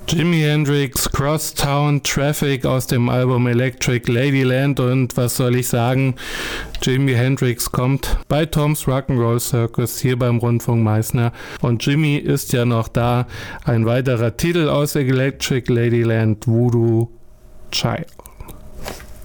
Jimi Hendrix, Crosstown Traffic aus dem Album Electric Ladyland, und was soll ich sagen, Jimi Hendrix kommt bei Tom's Rock'n'Roll Circus hier beim Rundfunk Meißner, und Jimi ist ja noch da. Ein weiterer Titel aus Electric Ladyland, Voodoo Child.